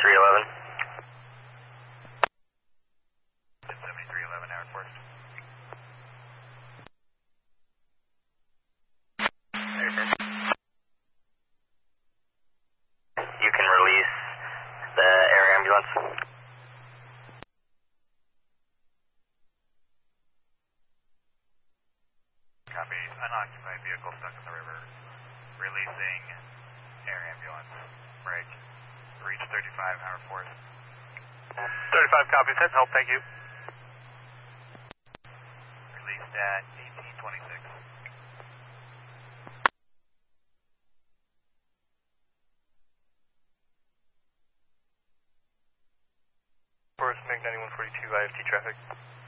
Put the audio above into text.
7311. 7311, Air Force. You can release the air ambulance. Copy. Unoccupied vehicle stuck in the river. Releasing air ambulance. Break. Reach 35, Air Force. 35 copies, hit help, thank you. Released at 1826. Force MiG 9142, IFT traffic.